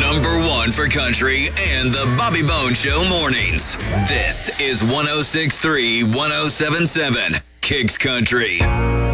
number one for country and the Bobby Bone Show mornings. This is 106.3, 107.7 Kicks Country.